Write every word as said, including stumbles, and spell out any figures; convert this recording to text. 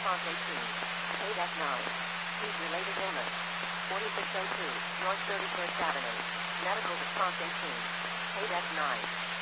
response eighteen. Paid F nine. Heat related illness. forty-six oh two, North thirty-first Avenue. Medical response eighteen. Paid F nine.